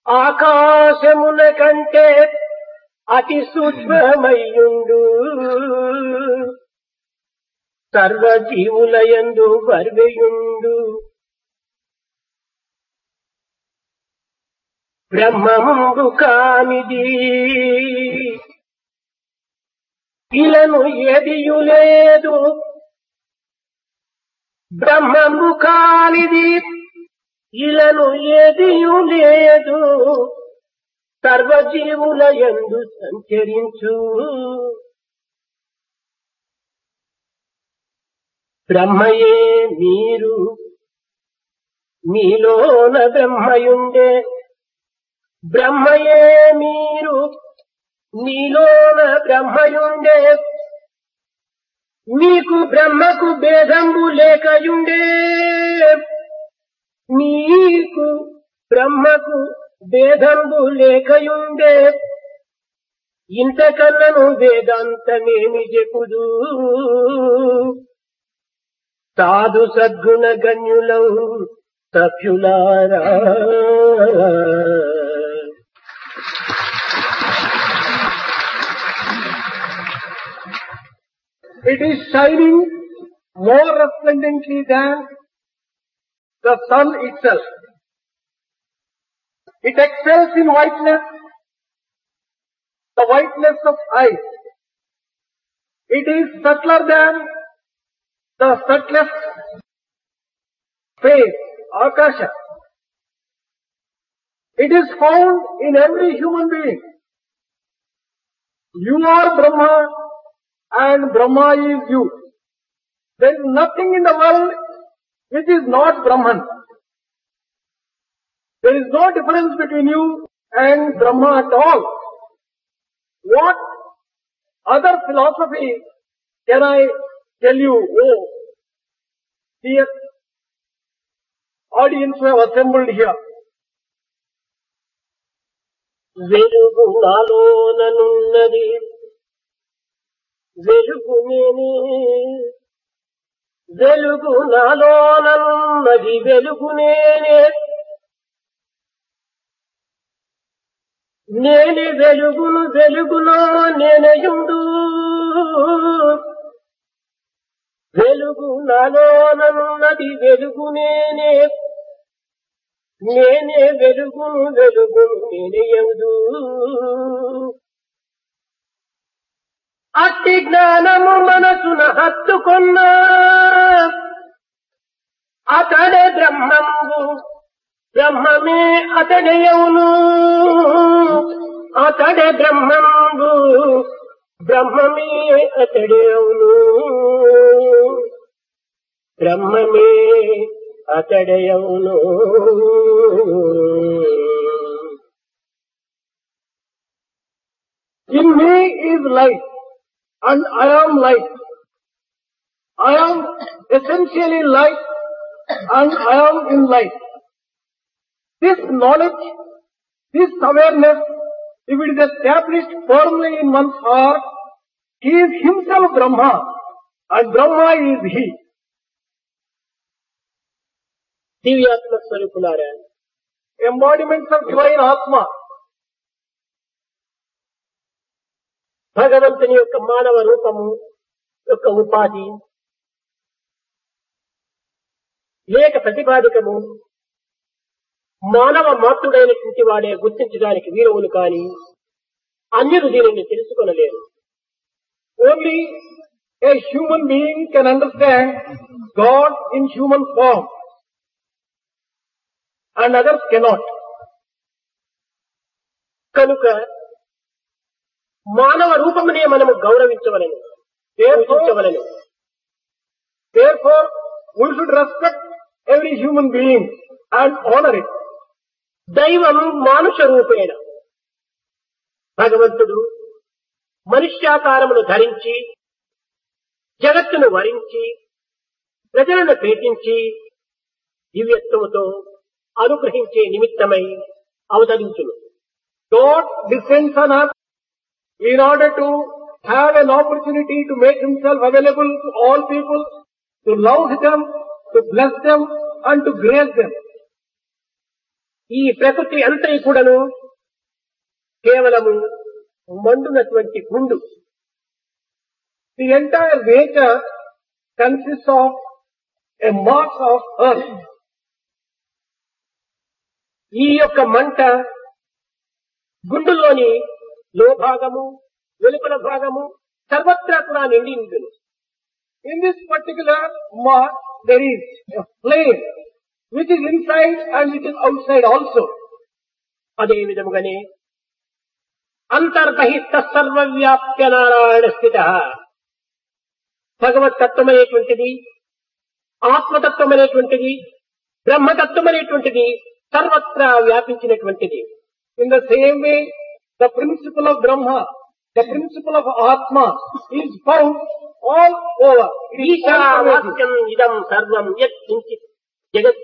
ఆకాశమున కంటే అతి సూక్ష్మమయ్యుండు సర్వజీవులయందు వర్వేయుండు బ్రహ్మముందు కానిది ఇలను ఏదియు లేదు బ్రహ్మము కానిది ఇలను ఏదియు లేదు సర్వజీవులయందు సంచరించు బ్రహ్మయే మీరు మీలోన బ్రహ్మయుండే బ్రహ్మయే మీరు మీలోన బ్రహ్మయుండే మీకు బ్రహ్మకు భేదంబు లేకయుండే మీకు బ్రహ్మకు భేదంబు లేకయుండే ఇంతకన్నను వేదాంతమేమి చెప్పుదు సాధు సద్గుణ గణ్యులం సభ్యులారా It is shining more resplendently than the sun itself. It excels in whiteness, the whiteness of ice. It is subtler than the subtlest space, akasha. It is found in every human being. You are Brahma and Brahma is you. There is nothing in the world which is not Brahman. There is no difference between you and Brahma at all. What other philosophy can I tell you, oh, dear audience who have assembled here? వెలుగు నాలోననున్నది వెలుగు నేనే వెలుగు నాలోననున్నది వెలుగు నేనే నేనే వెలుగును వెలుగులో నేనయుండు వెలుగు నాలోననున్నది వెలుగు నేనే నేనే వెలుగును వెలుగును నేనయుండు అట్టి జ్ఞానము మనసున హత్తుకొన్నా అతడే బ్రహ్మము బ్రహ్మమే అతడేయవును అతడే బ్రహ్మము బ్రహ్మమే అతడేయవును బ్రహ్మమే అతడేయవును In me is light. And I am light. I am essentially light and I am in light. This knowledge, this awareness, if it is established firmly in one's heart, he is himself Brahma and Brahma is he. దివ్యాత్మ స్వరూపులారా Embodiments of divine Atma. భగవంతుని యొక్క మానవ రూపము యొక్క ఉపాధి లేక ప్రతిపాదికము మానవ మాతృడైనటువంటి వాడే గుర్తించడానికి వీరవులు కాని అన్యులు దీనిని తెలుసుకొనలేరు. Only a human being can understand God in human form and others cannot. కనుక మానవ రూపమునే మనము గౌరవించవలెను పూజించవలెను. Therefore, we should respect every human being and honor it. దైవం మానుష రూపేణ భగవంతుడు మనుష్యాకారమును ధరించి జగత్తును వరించి ప్రజలను ప్రేమించి దివ్యత్వముతో అనుగ్రహించే నిమిత్తమై అవతరించును. God descends on earth in order to have an opportunity to make himself available to all people, to love them, to bless them and to grace them. ఈ ప్రకృతి అంతా కూడాను కేవలము మండునటువంటి గుండు. The entire nature consists of a mass of earth. ఈ యొక్క మంట గుండులోని లోభాగము వెలుపల భాగము సర్వత్రా కూడా నిండి ఉంటుంది. In this particular mass there is a flame which is inside and which is outside also. అదే విధముగానే అంతర్బహిష్ట సర్వవ్యాప్య నారాయణ స్థిత భగవతత్వం అనేటువంటిది ఆత్మతత్వం అనేటువంటిది బ్రహ్మతత్వం అనేటువంటిది సర్వత్రా వ్యాపించినటువంటిది. In the same way, the principle of Brahma, the principle of Atma is found all over. It is all pervasive. ఈశావాస్యం ఇదం సర్వం యత్ కించిత్ జగత్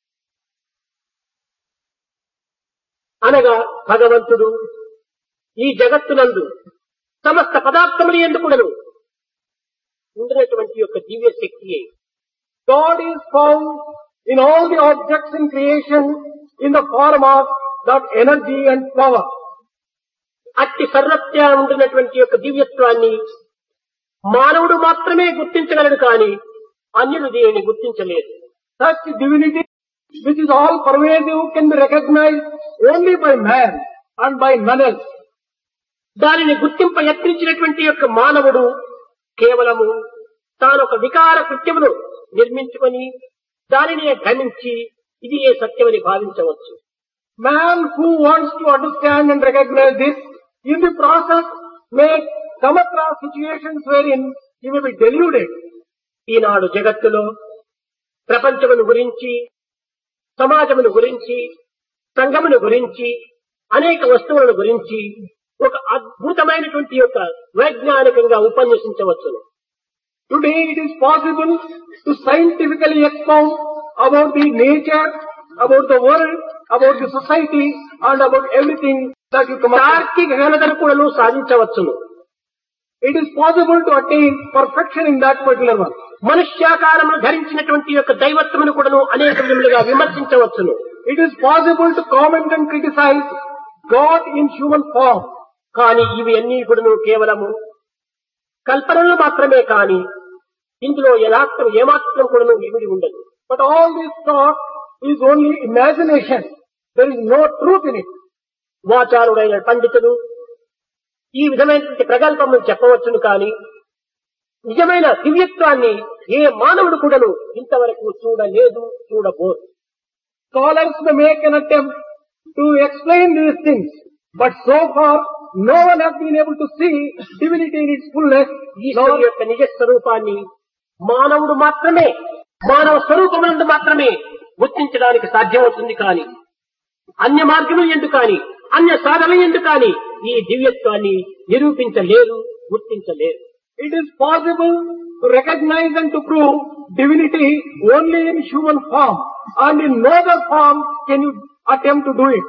అనగా భగవంతుడు ఈ జగత్తునందు సమస్త పదార్థములు ఎందుకుడను ఉండినటువంటి యొక్క దివ్య శక్తియే. God is found in all the objects in creation in the form of that energy and power. అట్టి సర్వత్రా ఉండినటువంటి యొక్క దివ్యత్వాన్ని మానవుడు మాత్రమే గుర్తించగలడు కానీ అన్యులు దీనిని గుర్తించలేదు. Such divinity which is all pervasive can be recognized only by man and by none else. దానిని గుర్తింప యత్నించినటువంటి యొక్క మానవుడు కేవలము తానొక వికార కృత్యమును నిర్మించుకొని దానిని భ్రమించి ఇది ఏ సత్యమని భావించవచ్చు. Man who wants to understand and recognize this, in the process may come across situations wherein he may be deluded. ఈనాడు జగత్తులో ప్రపంచమును గురించి సమాజమును గురించి సంఘమును గురించి అనేక వస్తువులను గురించి ఒక అద్భుతమైనటువంటి యొక్క వైజ్ఞానికంగా ఉపన్యసించవచ్చును. Today it is possible to scientifically expound about the nature, about the world, about the society and about everything that you come across. తార్కిక ఘనతను కూడాను సాధించవచ్చును. It is possible to attain perfection in that particular one. మనుష్యాకారమును ధరించినటువంటి యొక్క దైవత్వమును కూడాను అనేక విధములుగా విమర్శించవచ్చును. It is possible to comment and criticize God in human form. కానీ ఇవి అన్నీ కూడాను కేవలము కల్పనలు మాత్రమే కానీ ఇందులో ఏమాత్రం కూడాను ఇమిడి ఉండదు. But all this talk is only imagination. There is no truth in it. వాచారుడైన పండితుడు ఈ విధమైనటువంటి ప్రగల్భమును చెప్పవచ్చును కానీ నిజమైన దివ్యత్వాన్ని ఏ మానవుడు కూడాను ఇంతవరకు చూడలేదు, చూడబోరు. Scholars may make an attempt to explain these things, but so far no one has been able to see divinity in its fullness. ఈశ్వరుని యొక్క నిజ స్వరూపాన్ని మానవుడు మాత్రమే మానవ స్వరూపమునందు మాత్రమే గుర్తించడానికి సాధ్యమవుతుంది కానీ అన్య మార్గములు ఎందుకు కానీ అన్య సాధన ఎందుకు కానీ ఈ దివ్యత్వాన్ని నిరూపించలేరు, గుర్తించలేరు. It is possible to recognize and to prove divinity only in human form, and in no other form can you attempt to do it.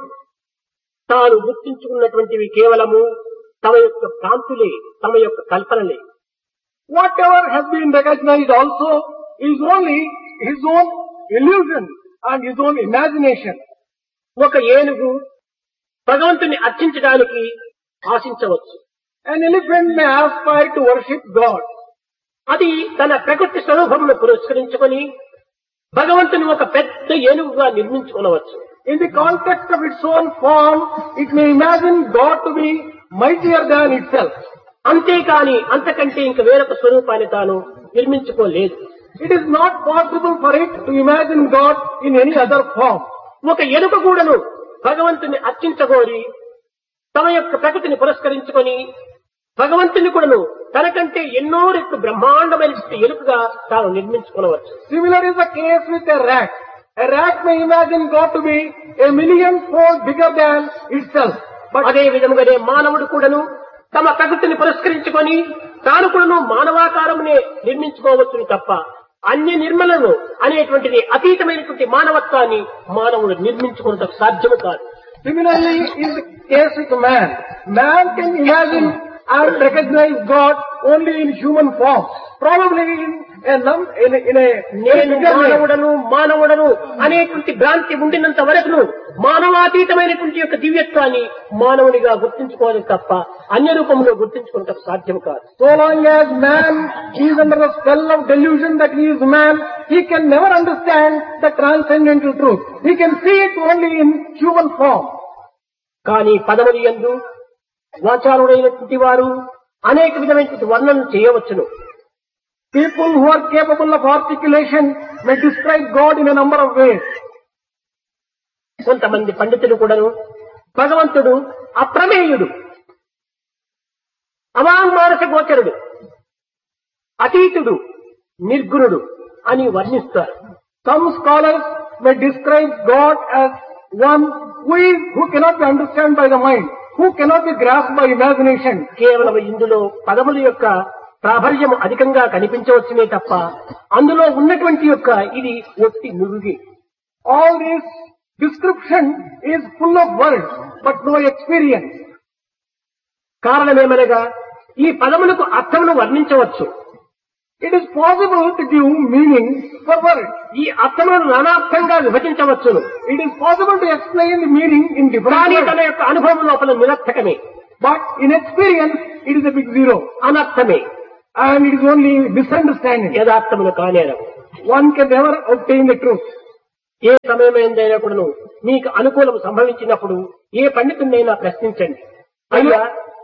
తాను గుర్తించుకున్నటువంటివి కేవలము తమ యొక్క భ్రాంతులే, తమ యొక్క కల్పనలే. Whatever has been recognized also is only his own illusion and his own imagination. ఒక ఏనుగు భగవంతుని అర్చించడానికి ఆశించవచ్చు. An elephant may aspire to worship God. అది తన ప్రకృతి స్వరూపమును పురస్కరించుకొని భగవంతుని ఒక పెద్ద ఏనుగుగా నిర్మించుకొనవచ్చు. In the context of its own form, it may imagine God to be mightier than itself. అంతేకాని అంతకంటే ఇంక వేరొక స్వరూపాన్ని తాను నిర్మించుకోలేదు. It is not possible for it to imagine God in any other form. ఒక ఎలుక కూడాను భగవంతుని అర్చించగోరి తమ యొక్క ప్రకృతిని పురస్కరించుకొని భగవంతుని కూడాను తనకంటే ఎన్నో రెట్లు బ్రహ్మాండమైన ఎలుకగా తాను నిర్మించుకోవచ్చు. Similar is the case with a rat. A rat may imagine God to be a million-fold bigger than itself. But అదే విధముగానే మానవుడు కూడాను తమ ప్రకృతిని పురస్కరించుకొని తాను కూడాను మానవాకారమునే నిర్మించుకోవచ్చును తప్ప అన్య నిర్మలను అనేటువంటిది అతీతమైనటువంటి మానవత్వాన్ని మానవుడు నిర్మించుకున్నకు సాధ్యము కాదు. Similarly, in the case with man, man can imagine and recognize God only in human form. Probably in నేను మానవుడను అనేటువంటి భ్రాంతి ఉండినంత వరకును మానవాతీతమైనటువంటి యొక్క దివ్యత్వాన్ని మానవునిగా గుర్తించుకోవాలి తప్ప అన్య రూపంలో గుర్తించుకోవడం సాధ్యం కాదు. So long as man is under the spell of delusion that he is man, he can never understand the transcendental truth. He can see it only in human form. కానీ పదములు యందు వాచారుడైనటువంటి వారు అనేక విధమైనటువంటి వర్ణనలు చేయవచ్చును. People who are capable of articulation may describe God in a number of ways. కొంతమంది పండితులు కూడాను భగవంతుడు అప్రమేయుడు, అవాంగ్మానస గోచరుడు, అతీతుడు, నిర్గుణుడు అని వర్ణిస్తారు. Some scholars may describe God as one who cannot be understood by the mind, who cannot be grasped by imagination. కేవలం ఇందులో పదముల యొక్క ప్రాబల్యం అధికంగా కనిపించవచ్చునే తప్ప అందులో ఉన్నటువంటి యొక్క ఇది ఒట్టి నురుగి. All this description is full of words but no experience. కారణమేమనగా ఈ పదములకు అర్థమును వర్ణించవచ్చు. It is possible to give meaning for words. ఈ అర్థములను నానార్థంగా విభజించవచ్చును. It is possible to explain the meaning in different కానీ words. తన యొక్క అనుభవం లోపల నిరర్థకమే, But in experience, it is a big zero. అనర్థమే, And it is only misunderstanding. యథార్థములు కానేరవు. One can never obtain the truth. ఏ సమయమైందైనా కూడాను మీకు అనుకూలం సంభవించినప్పుడు ఏ పండితుడినైనా ప్రశ్నించండి. అయ్యా,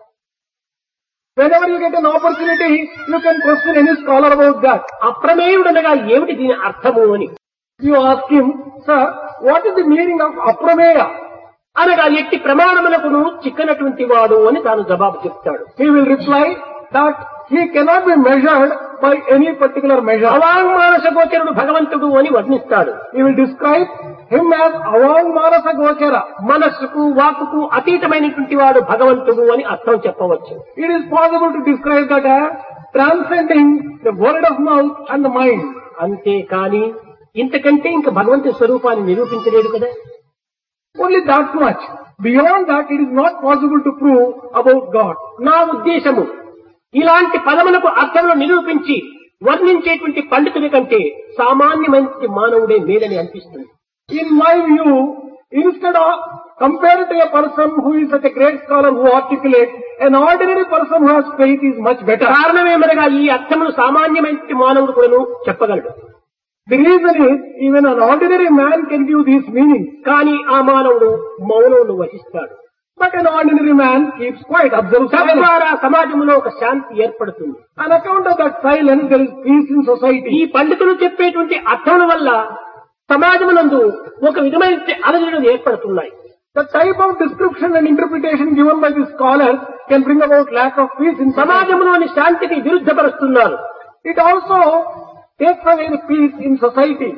Whenever you get an opportunity, you can question any scholar about that. అప్రమేయుడనగా ఏమిటి దీని అర్థము అని You ask him, sir, what is the meaning of aprameya? అనగా ఎట్టి ప్రమాణములకును చిక్కనటువంటి వాడు అని తాను జవాబు చెప్తాడు. He will reply that he cannot be measured by any particular measure. అవాంగ్మానస గోచరుడు భగవంతుడు అని వర్ణిస్తాడు. He will describe him as avangmanasa gochara. మనస్సుకు వాక్కుకు అతీతమైనటువంటి వాడు భగవంతుడు అని అర్థం చెప్పవచ్చు. It is possible to describe that as transcending the word of mouth and the mind. అంతేకాని ఇంతకంటే ఇంక భగవంతుడి స్వరూపాన్ని నిరూపించలేడు కదా. Only that much. Beyond that, it is not possible to prove about God. నా ఉద్దేశము ఇలాంటి పదములకు అర్థములు నిరూపించి వర్ణించేటువంటి పండితుడి కంటే సామాన్యమైన మానవుడే మేలని అనిపిస్తుంది. In my view, instead of compared to a person who is such a great scholar who articulates, an ordinary person who has faith is much better. కారణమేమనగా ఈ అర్థములు సామాన్యమైన మానవుడు కూడాను చెప్పగలడు. The reason is, even an ordinary man can give these meanings. కానీ ఆ మానవుడు మౌనమును వహిస్తాడు. But an ordinary man keeps quiet, observes silence. తద్వారా సమాజంలో ఒక శాంతి ఏర్పడుతుంది. On account of that silence, there is peace in society. ఈ పండితులు చెప్పేటువంటి అర్థముల వల్ల సమాజమునందు ఒక విధమైన అలజడులు ఏర్పడుతున్నాయి. The type of description and interpretation given by the scholars can bring about lack of peace in society. సమాజంలోని శాంతికి విరుద్ధపరుస్తున్నారు. It also takes away the peace in society.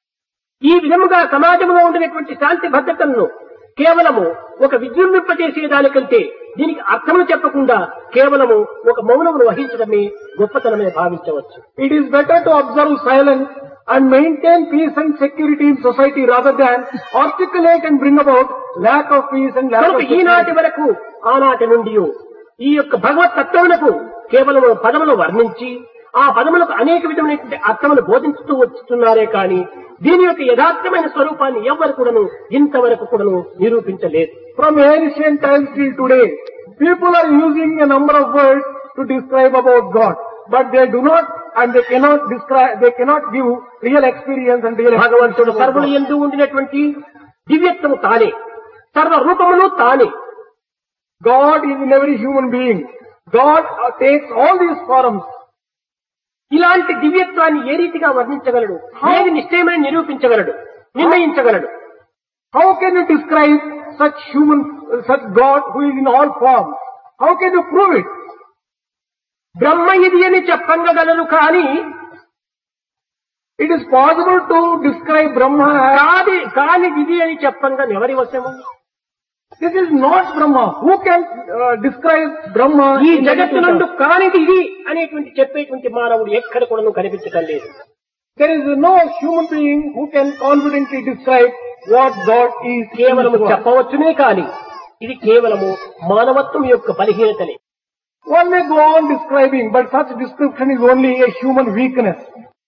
ఈ విధముగా సమాజంలో ఉండినటువంటి శాంతి భద్రతలను కేవలము ఒక విజృంభింపజేసే దానికంటే దీనికి అర్థములు చెప్పకుండా కేవలము ఒక మౌనమును వహించడమే గొప్పతనమే భావించవచ్చు. It is better to observe silence and maintain peace and security in society rather than articulate and bring about lack of peace and lack of కనుక security. ఈనాటి వరకు ఆనాటి నుండి ఈ యొక్క భగవత్ తత్వములకు కేవలం పదములు వర్ణించి ఆ పదములకు అనేక విధమైనటువంటి అర్థములు బోధించుతూ వస్తున్నారే కానీ దీని యొక్క యథార్థమైన స్వరూపాన్ని ఎవ్వరు కూడాను ఇంతవరకు కూడాను నిరూపించలేదు. From ancient times till today, people are using a number of words to describe about God, but they do not and they cannot give real experience and real భగవంతుడు సర్వులు యందు ఉండినటువంటి దివ్యత్వము తానే, సర్వ రూపములు తానే. God is in every human being. God takes all these forms. ఇలాంటి దివ్యత్వాన్ని ఏ రీతిగా వర్ణించగలడు? ఏది నిశ్చయమని నిరూపించగలడు, నిర్ణయించగలడు? How can you describe such God who is in all forms? How can you prove it? బ్రహ్మ ఇది అని చెప్పగలరు కానీ It is possible to describe Brahma as కాని ఇది అని చెప్పంగా ఎవరి వశము? this is not Brahma. Who can describe Brahma? ఈ జగత్తునందు కానిది ఇది అనేటువంటి చెప్పేటువంటి మానవుడు ఎక్కడ కూడా కనిపించటం లేదు. There is no human being who can confidently describe what God is. కేవలము చెప్పవచ్చునే కానీ ఇది కేవలము మానవత్వం యొక్క బలహీనతనే. One may go on describing, but such description is only a human weakness.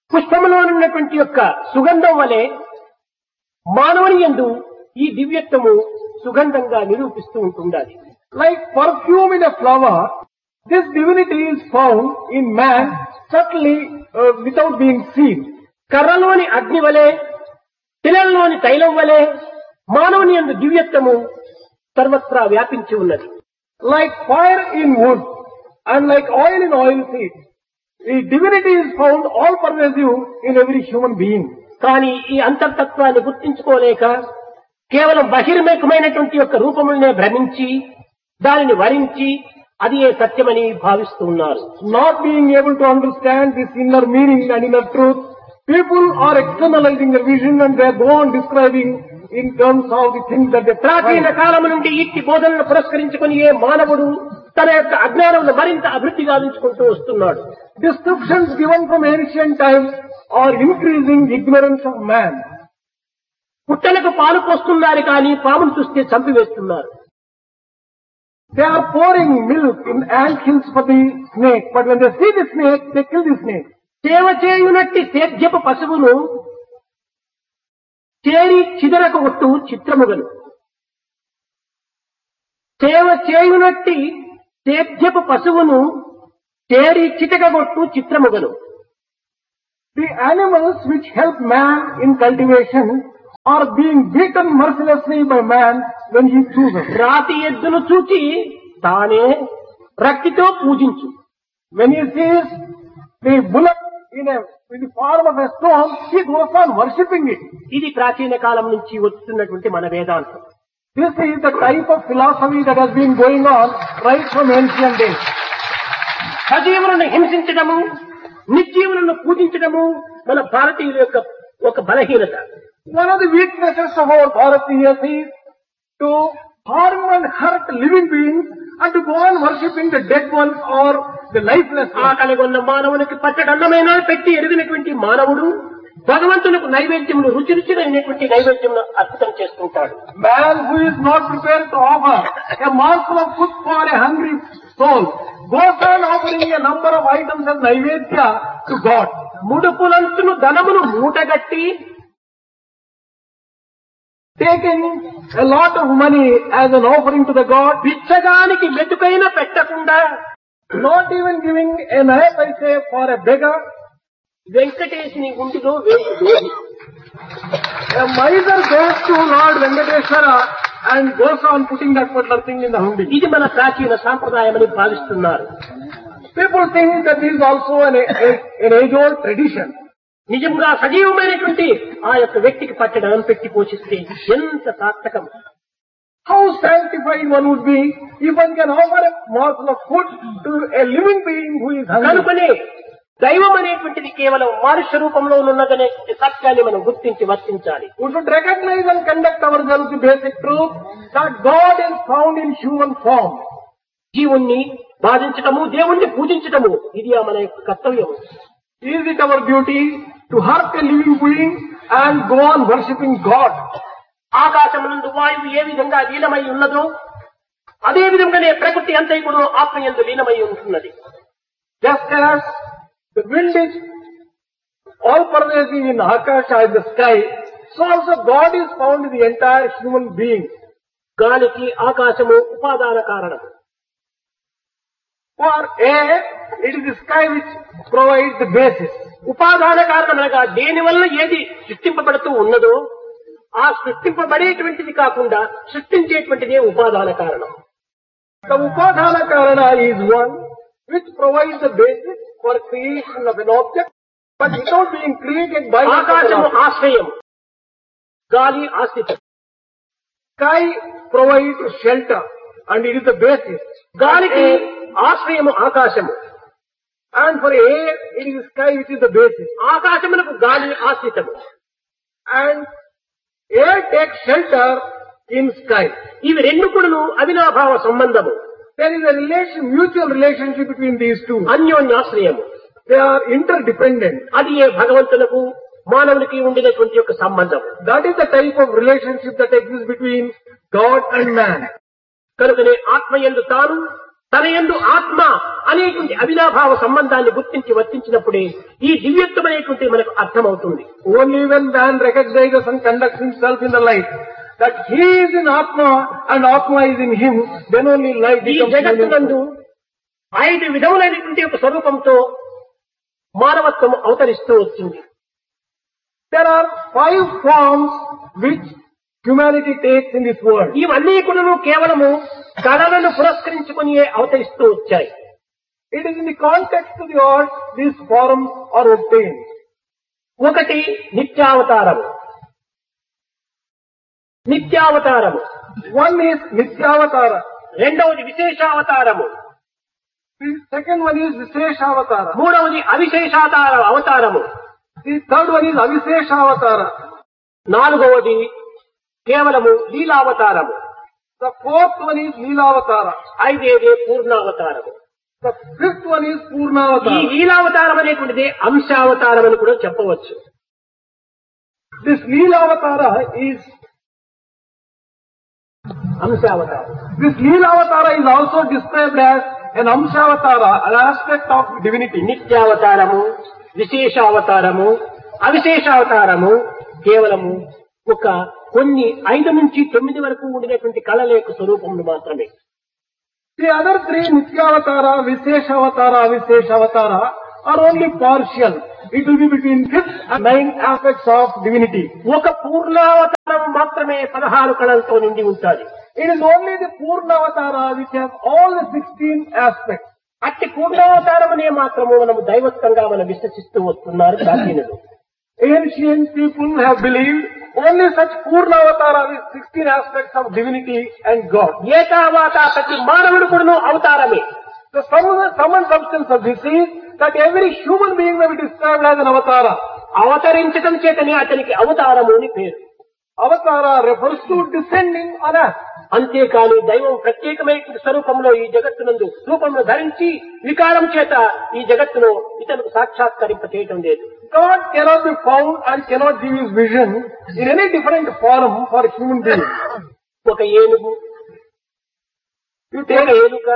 పుష్పములో ఉన్నటువంటి యొక్క సుగంధం వలె మానవుని యందు ఈ దివ్యత్వము సుగంధంగా నిరూపిస్తూ ఉంటుండాలి. Like perfume in a flower, this divinity is found in man subtly without being seen. కర్రలోని అగ్ని వలె, తిలల్లోని తైలం వలె మానవుని యందు దివ్యత్వము సర్వత్రా వ్యాపించి ఉన్నది. Like fire in wood and like oil in oil seed, the divinity is found all pervasive in every human being. కానీ ఈ అంతర్తత్వాన్ని గుర్తించుకోలేక కేవలం బహిర్ముఖమైనటువంటి యొక్క రూపములనే భ్రమించి దానిని వరించి అది ఏ సత్యమని భావిస్తూ ఉన్నారు. Not being able to understand this inner meaning and inner truth, people are externalizing their vision and they go on describing in terms of the things that they ప్రాచీన కాలం నుండి ఇట్టి బోధనను పురస్కరించుకుని ఏ మానవుడు తన యొక్క అజ్ఞానమును మరింత అభివృద్ధి గావించుకుంటూ వస్తున్నాడు. Descriptions given from ancient times are increasing ignorance of man. పుట్టలకు పాలు పోస్తున్నారు కానీ పామును చూస్తే చంపివేస్తున్నారు. They are pouring milk in ant hills for the snake, but when they see the snake, they kill the snake. సేవ చేయునట్టి సేద్యపు పశువును చేరి చిదరకొట్టు చిత్రముగను. సేవ చేయునట్టి సేద్యపు పశువును చేరి చితకగొట్టు చిత్రముగను. The animals which help man in cultivation are being beaten mercilessly by man when he chooses. రాతి ఎద్దును చూచి తానే రక్తితో పూజించు. When he sees the bullock in the form of a stone, he goes on worshipping it. ఇది ప్రాచీన కాలం నుంచి వస్తున్నటువంటి మన వేదాంతం. This is the type of philosophy that has been going on right from ancient days. సజీవులను హింసించడము, నిర్జీవులను పూజించడము మన భారతీయుల యొక్క ఒక బలహీనత. One of the weaknesses of our Bharatiyas is to harm and hurt living beings and to go on worshipping the dead ones or the lifeless ones. ఆకలిగొన్న మానవునికి పట్టడన్నమైనా పెట్టి ఎరిగినటువంటి మానవుడు భగవంతునికి నైవేద్యములు రుచిరుచిరైనటువంటి నైవేద్యమును అర్పితం చేసుకుంటాడు. Man who is not prepared to offer a morsel of food for a hungry soul goes on offering a number of items as naivedya to God. ముడుపులంచును ధనమును మూటగట్టి taking a lot of money as an offering to the God, బిచ్చగానికి మెతుకైన పెట్టకుండా, not even giving an eye paise for a beggar. వెంకటేశుని గుండిలో వేసి దోగి. A miser goes to Lord Venkateshwara and goes on putting that particular thing in the hundi. ఇది మన ప్రాచీన సాంప్రదాయమని భావిస్తున్నారు. People think that this is also an age-old tradition. నిజంగా సజీవమైనటువంటి ఆ యొక్క వ్యక్తికి పట్టడం పెట్టి పోషిస్తే ఎంత సార్థకం. How sanctified one would be if one can offer a morsel of food to a living being who is hungry. కనుకనే దైవం అనేటువంటిది కేవలం మనుష్య రూపంలో ఉన్నదనే సత్యాన్ని మనం గుర్తించి వర్తించాలి. We should recognize and conduct ourselves the basic truth that God is found in human form. జీవుణ్ణి బాధించటము, దేవుణ్ణి పూజించటము ఇది మన యొక్క కర్తవ్యం. Is it our duty to hurt a living being and go on worshipping God? ఆకాశమునందు వాయువు ఏ విధంగా లీనమై ఉన్నదో అదే విధంగానే ప్రకృతి అంతా కూడా ఆత్మయందు లీనమై ఉంటున్నది. Just as the wind is all pervasive in Akasha, in the sky, so also God is found in the entire human being. గాలికి ఆకాశము ఉపాదాన కారణం. For air, it is the sky which provides the basis. ఉపాదాన కారణం అనగా దేని వల్ల ఏది సృష్టింపబడుతూ ఉన్నదో ఆ సృష్టింపబడేటువంటిది కాకుండా సృష్టించేటువంటిదే ఉపాదాన కారణం. The Upadana Karana is one which provides the basis for creation of an object, but without being created by the ఆకాశము object. ఆశ్రయం, గాలి ఆశ్రితం. Sky provides shelter and it is the basis. గాలికి ఆశ్రయము ఆకాశము. And for air, it is the sky which is the basis. ఆకాశమునకు గాలి ఆశ్రితము. And air takes shelter in sky. ఇవి రెండు కూడాను అవినాభావ సంబంధము. There is a mutual relationship between these two. అన్యోన్యాశ్రయము. They are interdependent. అది ఏ భగవంతులకు మానవునికి ఉండినటువంటి యొక్క సంబంధం. That is the type of relationship that exists between God and man. కనుకనే ఆత్మయందు తాను, తన యందు ఆత్మ అనేటువంటి అవినాభావ సంబంధాన్ని గుర్తించి వర్తించినప్పుడే ఈ దివ్యత్వం అనేటువంటి మనకు అర్థమవుతుంది. Only when man recognizes and conducts himself in the light, that he is in Atma and Atma is in him, then only light ఈ becomes జగత్తునందు meaningful. 5 విధములైనటువంటి ఒక స్వరూపంతో మానవత్వం అవతరిస్తూ వచ్చింది. There are 5 forms which humanity takes in this world. ఇవన్నీ కూడా కేవలము కళలను పురస్కరించుకుని అవతరిస్తూ వచ్చాయి. It is in the context of the art these forms are obtained. ఒకటి నిత్యావతారము. నిత్యావతారము. One is Nityavatara. రెండవది విశేషావతారము. The second one is Visheshavatara. మూడవది అవతారము. The third one is Avisheshavatara. నాలుగవది కేవలము లీలావతారము. The fourth one is Leelavatara. ఐదవది పూర్ణావతారము. The fifth one is ఈ Purnavatara. లీలావతారం అనేటువంటిది అంశావతారం అని కూడా చెప్పవచ్చు. This Leelavatara is అంశావతారం. This Leelavatara is also described as an Amshavatara, an aspect of divinity. నిత్యావతారము, విశేషావతారము, అవిశేషావతారము కేవలము ఒక కొన్ని 5 నుంచి 9 వరకు ఉండినటువంటి కళల యొక్క స్వరూపములు మాత్రమే. The other 3, Nityavatara, Visheshavatara, Avisheshavatara, are only partial. It will be between 5th and 9th aspects of divinity. ఒక పూర్ణావతారం మాత్రమే 16 కళలతో నిండి ఉంటుంది. It is only the Purnavatara which has all the 16 aspects. అట్టి పూర్ణావతారమనే మాత్రము మనము దైవత్వంగా మనం విశ్వసిస్తూ వస్తున్నారు ప్రాచీనులు. Ancient people have believed only such Purnavatara with 16 aspects of divinity and God. ఏతావాత ప్రతి మానవుడు కూడాను అవతారమే. The sum and substance of this is that every human being may be described as an avatara. అవతరించడం చేతనే అతనికి అవతారము అని పేరు. Avatara refers to descending on us. అంతేకాని దైవం ప్రత్యేకమైన స్వరూపంలో ఈ జగత్తునందు రూపంలో ధరించి వికారం చేత ఈ జగత్తులో ఇతరులకు సాక్షాత్కరింప చేయటం లేదు. God cannot be found and cannot give his vision in any different form for human beings. ఒక ఏనుగు, ఒక ఏనుక,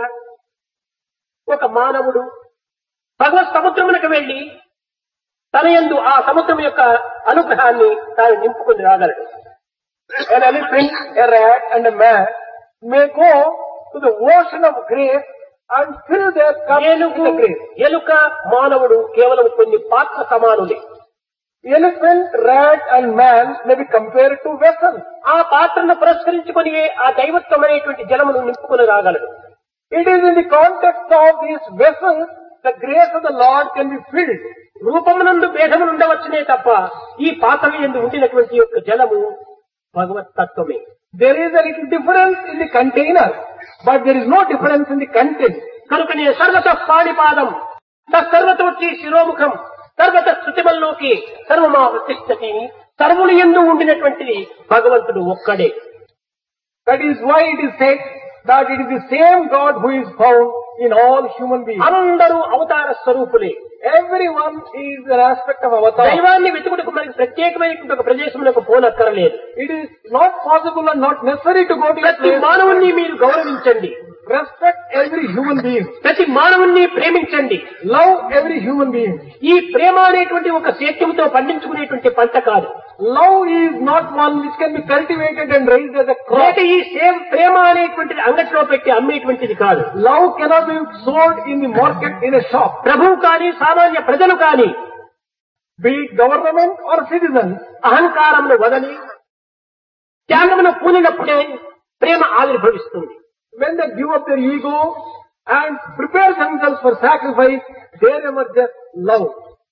ఒక మానవుడు భగవత్ సముద్రమునకు వెళ్లి తన యందు ఆ సముద్రం యొక్క అనుగ్రహాన్ని తాను నింపుకొని రాగలడు. An elephant, a rat and a man may go to the ocean of grace and fill their cups with ఏనుగు, the grace. ఎలుక, మానవుడు కేవలం కొన్ని పాత్ర సమానులే. Elephant, rat and man may be compared to vessels. ఆ పాత్రను పురస్కరించుకొని ఆ దైవత్వం అనేటువంటి జలమును నింపుకొని రాగలడు. It is in the context of these vessels the grace of the Lord can be filled. రూపమునందు భేదములు ఉండవచ్చునే తప్ప ఈ పాత్రల యందు ఉండినటువంటి యొక్క జలము భగవత్ తత్వమే. There is a little difference in the container, but there is no difference in the content. కనుకనే సర్వత పాణిపాదం సర్వతోచి శిరోముఖం సర్వత శృతిమల్లోకి సర్వమా ప్రతిష్టతి సర్వులు యందు ఉండినటువంటిది భగవంతుడు ఒక్కడే. That is why it is said that it is the same God who is found in all human beings. అందరూ అవతార స్వరూపులే. Everyone is an aspect of avatar. దైవాన్ని వెతుకుటకు మనకి ప్రత్యేకమైనటువంటి ఒక ప్రదేశంలోకి పోనక్కరలేదు. It is not possible and not necessary to go to a ప్రతి place. మానవుణ్ణి మీరు గౌరవించండి. Respect every human being. ప్రతి మానవుణ్ణి ప్రేమించండి. Love every human being. ఈ ప్రేమ అనేటువంటి ఒక సేద్యంతో పండించుకునేటువంటి పంట కాదు. Love is not one which can be cultivated and raised as a crop. లేక ఈ ప్రేమ అనేటువంటిది అంగట్లో పెట్టి అమ్మేటువంటిది కాదు. Love cannot be sold in the market in a shop. ప్రభువు కానీ సామాన్య ప్రజలు కానీ Be it government or citizens, అహంకారమును వదలి త్యాగమును పూనినప్పుడే ప్రేమ ఆవిర్భవిస్తుంది. when they give up their ego and prepare themselves for sacrifice, there emerges love.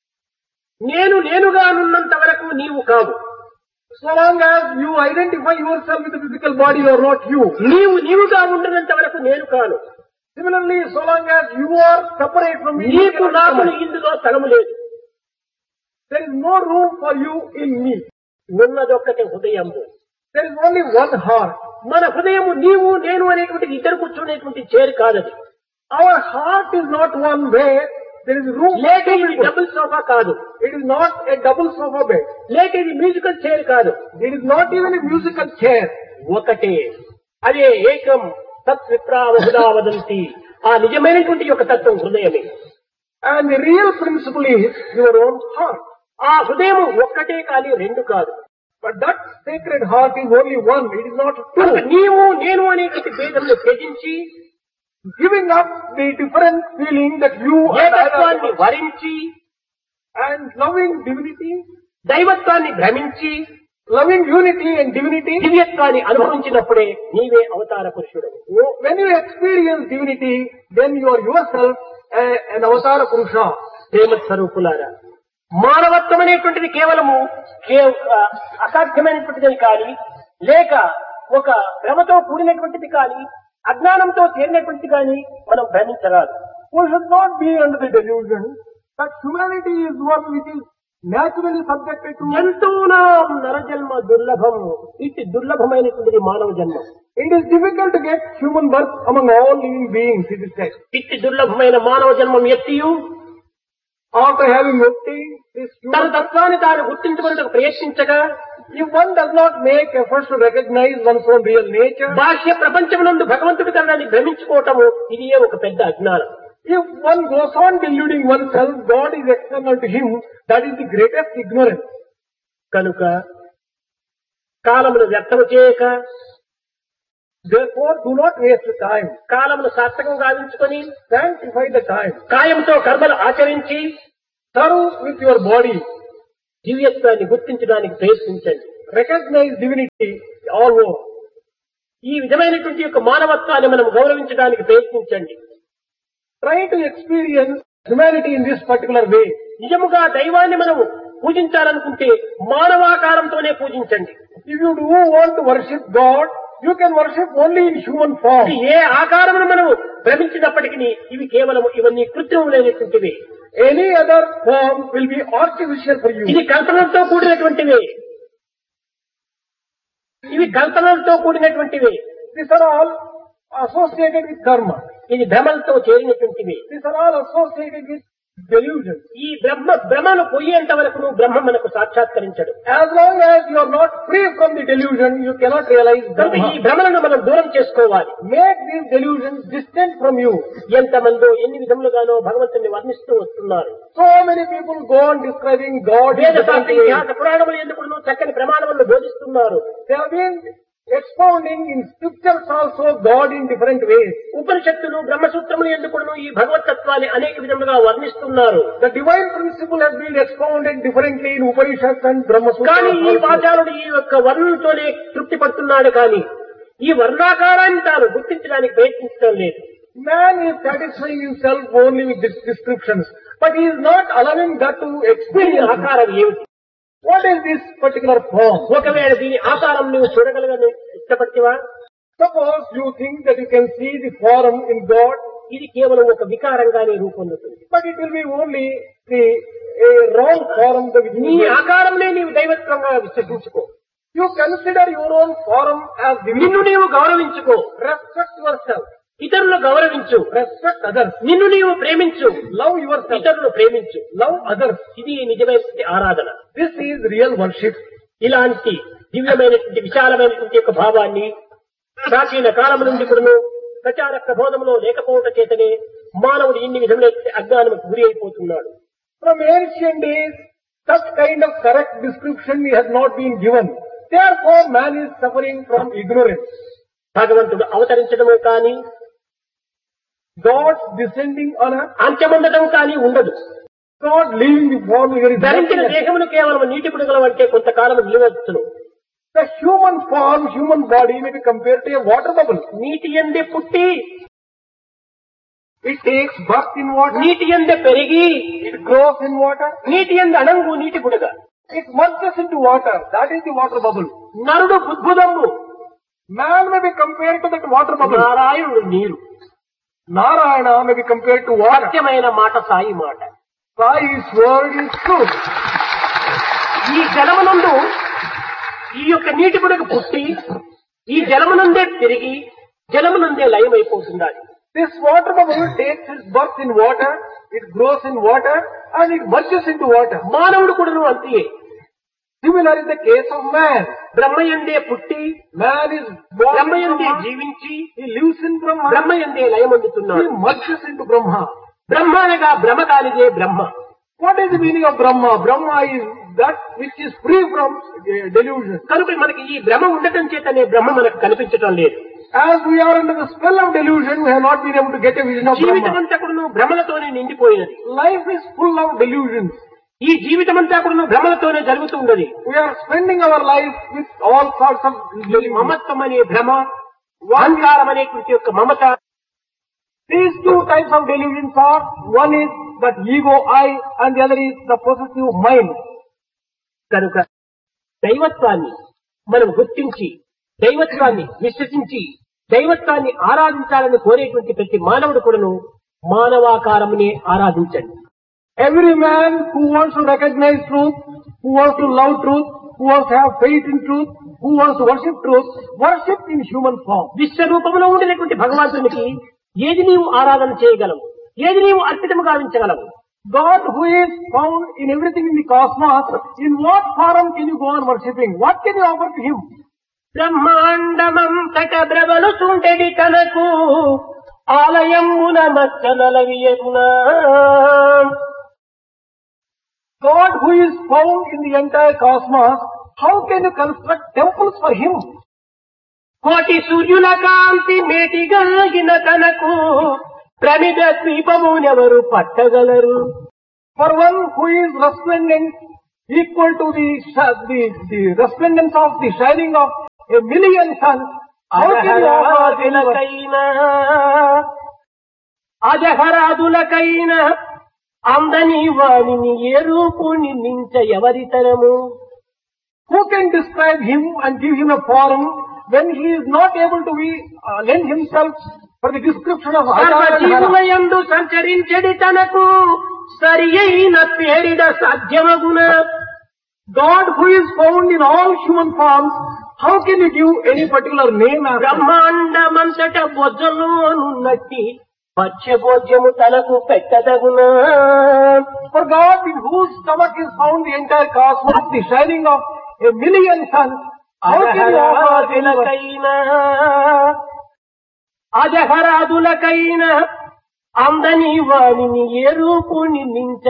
నేనుగా ఉన్నంత వరకు నీవు కావు. So long as you identify yourself with the physical body, you are not you. నీవుగా ఉండినంత వరకు నేను కాను. Similarly, so long as you are separate from me, you నీకు cannot నాకు come. ఇందులో స్థలము లేదు. There is no room for you in me. ఉన్నదొక్కటే హృదయము. There is only one heart. మన హృదయము నీవు నేను అనేటువంటి ఇద్దరు కూర్చునేటువంటి చేరు కాదది. Our heart is not one where there is room for లేక two ఇది people. డబుల్ సోఫా కాదు. It is not a double sofa bed. లేక ఇది మ్యూజికల్ చైర్ కాదు. It is not even a musical chair. ఒకటే అదే ఏకం తత్ విప్రా బహుదా వదంతి ఆ నిజమైనటువంటి యొక్క తత్వం హృదయమే. And the real principle is your own heart. ఆ హృదయం ఒక్కటే కానీ రెండు కాదు. But that sacred heart is only one, it is not two. కనుక నీవు నేను అనేటువంటి భేదమును త్యజించి Giving up the different feeling that you and ఏకత్వాన్ని I వరించి and loving divinity, దైవత్వాన్ని భ్రమించి loving unity and divinity, దివ్యత్వాన్ని అనుభవించినప్పుడే నీవే అవతార పురుషుడు. when you experience divinity, then you are yourself an avatara purusha. ప్రేమ స్వరూపులారా, మానవత్వం అనేటువంటిది కేవలము అసాధ్యమైనటువంటిది కానీ, లేక ఒక భ్రమతో కూడినటువంటిది కానీ, అజ్ఞానంతో చేరినటువంటిది కానీ మనం భ్రమించరాదు. We should not be under the delusion that humanity is one which is naturally subjected to. జంతువునాం నరజన్మ దుర్లభం. ఇట్టి దుర్లభమైనటువంటిది మానవ జన్మం. It is difficult to get human birth among all living beings, it is said. ఇట్టి దుర్లభమైన మానవ జన్మం ఎత్తియు After having obtained this తన human birth, తత్వాన్ని తాను గుర్తించుకునేందుకు ప్రయత్నించగా if one does not make efforts to recognize one's own real nature, బాహ్య ప్రపంచమునందు భగవంతుడి కన్నాన్ని భ్రమించుకోవటము ఇది ఒక పెద్ద అజ్ఞానం. if one goes on deluding oneself, God is external to him, that is the greatest ignorance. కనుక కాలమును వ్యర్థము చేయక, Therefore, do not waste time. కాలమును సార్థకం గావించుకొని Sanctify the time. కాయంతో కర్మలు ఆచరించి Serve with your body. దివ్యత్వాన్ని గుర్తించడానికి ప్రయత్నించండి. Recognize divinity all over. ఈ విధమైనటువంటి యొక్క మానవత్వాన్ని మనం గౌరవించడానికి ప్రయత్నించండి. Try to experience humanity in this particular way. నిజముగా దైవాన్ని మనం పూజించాలనుకుంటే మానవాకారంతోనే పూజించండి. If you do want to worship God, you can worship only in human form. ఏ ఆకారమును మనం భ్రమించినప్పటికీ ఇవి కేవలం ఇవన్నీ కృత్రిమమైనటువంటివి. Any other form will be artificial for you. ఇది కల్పనలతో కూడినటువంటివి. ఇవి కల్పనలతో కూడినటువంటివి. These are all associated with karma. ఇది భ్రమలతో చేరినటువంటివి. These are all associated with delusion. ఈ భ్రమను పోయేంత వరకు బ్రహ్మ మనకు సాక్షాత్కరించడు. As long as you are not free from the delusion, you cannot realize కనుక ఈ Brahma. భ్రమలను మనం దూరం చేసుకోవాలి. Make these delusions distant from you. ఎంతమందో ఎన్ని విధములుగానో భగవంతుని వర్ణిస్తూ వస్తున్నారు. So many people go on describing God in వేద different శాస్త్ర ways. ఇతిహాస పురాణములు ఎందుకు చక్కని ప్రమాణములను బోధిస్తున్నారు. They have been expounding in scriptures also God in different ways. ఉపనిషత్తులు బ్రహ్మసూత్రములు ఎందుకును ఈ భగవతత్వాన్ని అనేక విధములుగా వర్ణిస్తున్నారు. The divine principle has been expounded differently in Upanishads and Brahma కానీ ఈ Sutras. వాచారుడు ఈ యొక్క వర్ణంతోనే తృప్తి పడుతున్నాడు కానీ ఈ వర్ణాకారాన్ని తాను గుర్తించడానికి ప్రయత్నించడం లేదు. Man is satisfying himself only with these descriptions, but he is not allowing that to దీని experience. ఆకారం ఏమిటి? What is this particular form? ఒకవేళ దీని ఆకారం నువ్వు చూడగలగని ఇష్టపడితివా? Suppose you think that you can see the form in God, ఇది కేవలం ఒక వికారంగానే రూపొందుతుంది. but it will be only a wrong form. నీ ఆకారంనే నీవు దైవత్వంగా విశ్వసించుకో. You consider your own form as నిన్ను divinity. నీవు గౌరవించుకో. Respect yourself. ఇతరులను గౌరవించు. Respect others. నిన్ను నీవు ప్రేమించు. Love yourself. ఇతరులను ప్రేమించు. Love others. ఇది నిజమైన ఆరాధన. This is real worship. ఇలాంటి దివ్యమైనటువంటి విశాలమైనటువంటి యొక్క భావాన్ని ప్రాచీన కాలం నుండి కూడాను ప్రచార ప్రబోధంలో లేకపోవటం చేతనే మానవుడు ఇన్ని విధముల అజ్ఞానముకు గురి అయిపోతున్నాడు. From ancient days, such kind of correct description has not been given. Therefore, man is suffering from ignorance. భగవంతుడు అవతరించడము కానీ God's descending on earth, అంత్యమందడం కానీ ఉండదు. God leaving the form, there is ధరించిన nothing. దేహమును కేవలం నీటి బుడగల వంటే కొంతకాలం నిలవచ్చును. The human form, human body may be compared to a water bubble. నీటి ఎందే పుట్టి It takes birth in water, నీటి ఎందే పెరిగి it grows in water, నీటి ఎందు అణంగు నీటి బుడగ. it merges into water. That is the water bubble. నరుడు బుద్భుదమ్ము, Man may be compared to that water bubble. నారాయణుడు నీరు. Narayana may be compared to water. సత్యమైన మాట సాయి మాట. Sai's word is truth. ఈ జలమునందు ఈ యొక్క నీటి బుడగ పుట్టి ఈ జలమునందే తిరిగి జలమునందే లయమైపోతున్నది. This water bubble takes its birth in water, it grows in water, and it merges into water. మానవుడు కూడా అంతే. Similar is the case of man. బ్రహ్మయందే పుట్టి Man is born in బ్రహ్మయందే Brahma. జీవించి He lives in Brahma. బ్రహ్మయందే He లయమొందుతున్నాడు. merges into Brahma. బ్రహ్మ అనగా భ్రమ కానిదే బ్రహ్మ. What is the meaning of Brahma? Brahma is that which is free from delusion. కనుక మనకి ఈ భ్రమ ఉండటం చేతనే బ్రహ్మ మనకు కనిపించటం లేదు. As we are under the spell of delusion, we have not been able to get a vision of జీవితం Brahma. అంతా కూడా భ్రమలతోనే నిండిపోయినది. Life is full of delusions. ఈ జీవితం అంతా కూడా భ్రమలతోనే జరుగుతూ ఉన్నది. We are spending our life with all sorts of ఈ delusions. మమత్వం అనే భ్రమ, అహంకారం అనేటువంటి యొక్క మమత, These two types of delusions are, one is that ego I and the other is the possessive mind. కనుక దైవత్వాన్ని మనం గుర్తించి దైవత్వాన్ని విశ్వసించి దైవత్వాన్ని ఆరాధించాలని కోరేటువంటి ప్రతి మానవుడు కూడాను మానవాకారమునే ఆరాధించండి. Every man who wants to recognize truth, who wants to love truth, who wants to have faith in truth, who wants to worship in human form. విశ్వరూపంలో ఉండినటువంటి భగవంతునికి ఏది నీవు ఆరాధన చేయగలవు, ఏది నీవు అర్పితము గావించగలవు? God who is found in everything in the cosmos, in what form can you go on worshipping? What can you offer to him? బ్రహ్మాండమంతట బ్రవలు చుండెడి తనకు ఆలయమున మచ్చనలవియగునా. God who is found in the entire cosmos, how can you construct temples for him? కోటి సూర్యుల కాంతి మేటిగలిగిన తనకు ప్రమిద ద్వీపమునెవరు పట్టగలరు? For one who is resplendent, equal to the resplendence of the shining of a million suns, how can you offer anyone? అజహరాదులకైనా అందని వాణిని ఏ రూపుని నించ ఎవరితరము? Who can describe him and give him a form when he is not able to lend himself for the description of Hara and Hara? సర్వజీవులయందు సంచరించెడి తనకు సరి అయిన పేరిడ సాధ్యమగున. God who is found in all human forms, how can you give any particular name after him? బ్రహ్మాండమంతట బొజ్జలోనున్నట్టి పచ్చభోజ్యము తనకు పెట్టదగునా. For God in whose stomach is found the entire cosmos, the shining of a million suns, how can you offer anyone? అజహరాదులకైనా అందని వాణిని ఏ రూపుని నించ